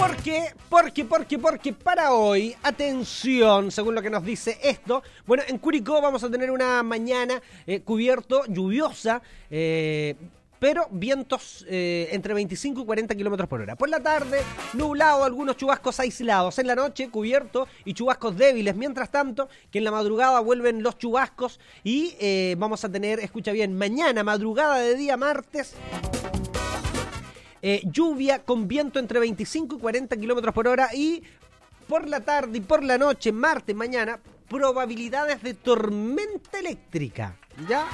Porque para hoy, atención, según lo que nos dice esto, bueno, en Curicó vamos a tener una mañana cubierto, lluviosa, pero vientos entre 25 y 40 kilómetros por hora. Por la tarde, nublado, algunos chubascos aislados. En la noche, cubierto y chubascos débiles. Mientras tanto, que en la madrugada vuelven los chubascos y vamos a tener, escucha bien, mañana, madrugada de día martes, lluvia con viento entre 25 y 40 kilómetros por hora. Y por la tarde y por la noche, martes, mañana, probabilidades de tormenta eléctrica. ¿Ya?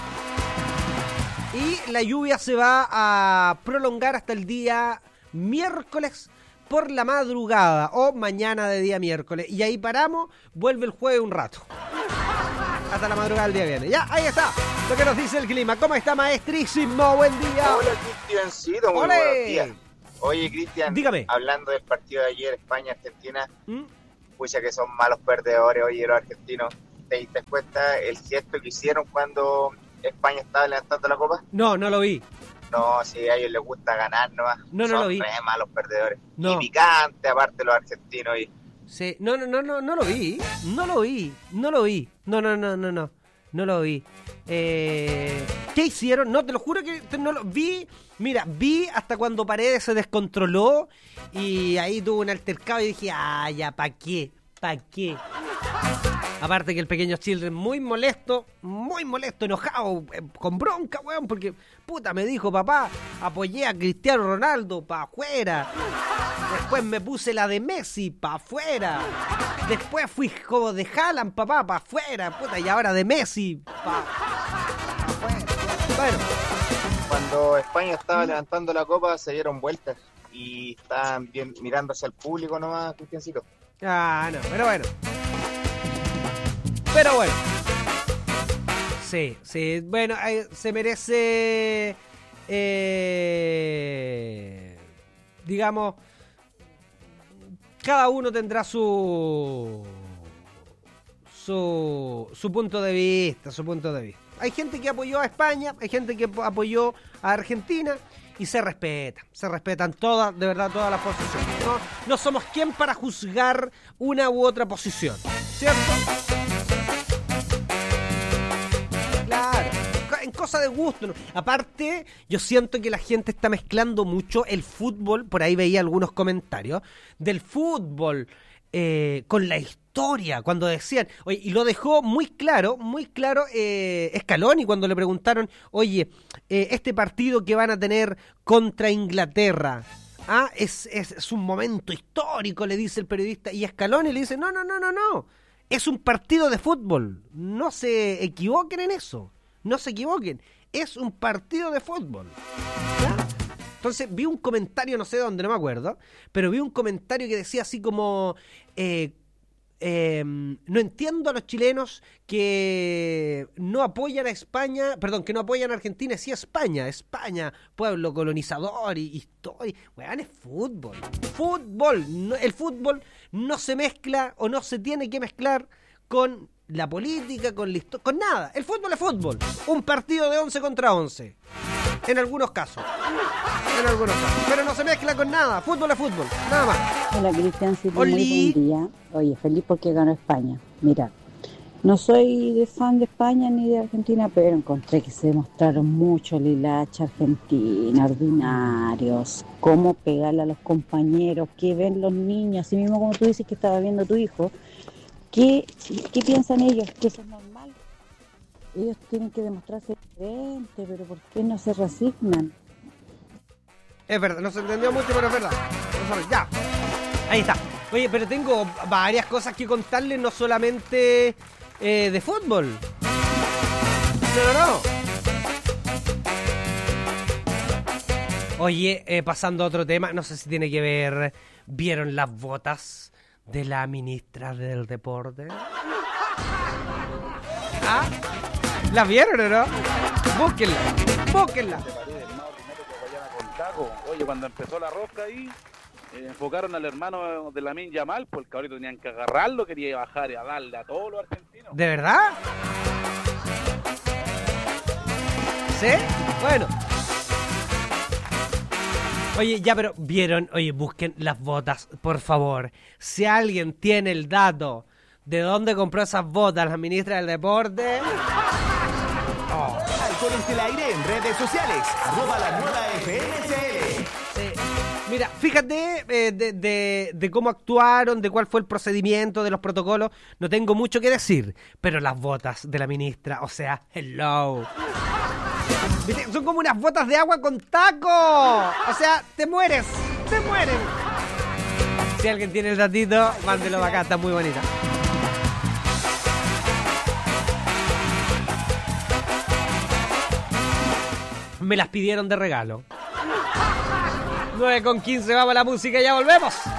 Y la lluvia se va a prolongar hasta el día miércoles por la madrugada o mañana de día miércoles. Y ahí paramos, vuelve el jueves un rato. Hasta la madrugada del día viene. Ya, ahí está lo que nos dice el clima. ¿Cómo está, maestrísimo? Buen día. Hola, Cristiancito, muy buenos días. Oye, Cristian, dígame. Hablando del partido de ayer, España-Argentina, pucha que son malos perdedores, oye, los argentinos. ¿Te diste cuenta el gesto que hicieron cuando España estaba levantando la copa? No lo vi. No, sí, a ellos les gusta ganar nomás. No son lo vi. Son malos perdedores. No. Y picante, aparte los argentinos. Y... Sí, no lo vi. No lo vi. No lo vi. ¿Qué hicieron? No, te lo juro que no lo vi. Mira, vi hasta cuando Paredes se descontroló y ahí tuvo un altercado y dije, ya, ¿pa' qué? Aparte que el pequeño Children muy molesto, enojado, con bronca, weón, porque, puta, me dijo, papá, apoyé a Cristiano Ronaldo, pa' afuera. Después me puse la de Messi, pa' afuera. Después fui como de Haaland, papá, pa' afuera, puta, y ahora de Messi, pa' afuera. Bueno. Cuando España estaba levantando la copa, se dieron vueltas y estaban bien mirando hacia el público nomás, Cristiancito. No, pero bueno. Sí, bueno, se merece, digamos, cada uno tendrá su punto de vista, Hay gente que apoyó a España, hay gente que apoyó a Argentina y se respetan todas, de verdad, todas las posiciones. No somos quien para juzgar una u otra posición, ¿cierto? Claro, en cosa de gusto, ¿no? Aparte, yo siento que la gente está mezclando mucho el fútbol, por ahí veía algunos comentarios, del fútbol con la historia, cuando decían, oye, y lo dejó muy claro Scaloni cuando le preguntaron, oye, este partido que van a tener contra Inglaterra, es un momento histórico, le dice el periodista, y Scaloni le dice, no, es un partido de fútbol, no se equivoquen en eso, es un partido de fútbol, ¿ya? Entonces vi un comentario, no sé dónde, no me acuerdo, pero vi un comentario que decía así como, no entiendo a los chilenos que no apoyan a España, que no apoyan a Argentina, sí a España, pueblo colonizador y historia. Weón, es fútbol. El fútbol no se mezcla o no se tiene que mezclar con la política, con la historia, con nada. El fútbol es fútbol. Un partido de 11 contra 11. En algunos casos. Pero no se mezcla con nada. Fútbol es fútbol. Nada más. Hola, Cristian. Sí, muy buen día. Oye, feliz porque ganó España. Mira, no soy de fan de España ni de Argentina, pero encontré que se demostraron mucho Lilacha Argentina, ordinarios. Cómo pegarle a los compañeros, qué ven los niños. Así mismo como tú dices que estaba viendo a tu hijo. ¿Qué piensan ellos? ¿Que eso es normal? Ellos tienen que demostrarse diferente, pero ¿por qué no se resignan? Es verdad, no se entendió mucho, pero es verdad. Ya, ahí está. Oye, pero tengo varias cosas que contarles, no solamente de fútbol. No. Oye, pasando a otro tema, no sé si tiene que ver, ¿vieron las botas de la ministra del Deporte? ¿Las vieron o no? Búsquenla. Oye, cuando empezó la rosca ahí, enfocaron al hermano de Lamine Yamal, porque ahorita tenían que agarrarlo, quería bajar y a darle a todos los argentinos. ¿De verdad? ¿Sí? Bueno. Oye, ya, pero vieron, oye, busquen las botas, por favor. Si alguien tiene el dato de dónde compró esas botas la ministra del Deporte. Alcoholes del Aire en redes sociales. @lanuevaFMCL. Mira, fíjate de cómo actuaron, de cuál fue el procedimiento, de los protocolos. No tengo mucho que decir, pero las botas de la ministra, o sea, hello. ¿Viste? Son como unas botas de agua con taco. O sea, te mueres, te mueren. Si alguien tiene el datito, mándelo para acá, está muy bonita. Me las pidieron de regalo. 9:15, vamos a la música y ya volvemos.